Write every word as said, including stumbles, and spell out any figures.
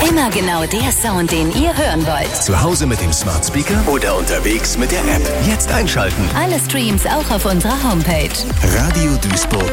Immer genau der Sound, den ihr hören wollt. Zu Hause mit dem Smart Speaker oder unterwegs mit der App. Jetzt einschalten. Alle Streams auch auf unserer Homepage. radio duisburg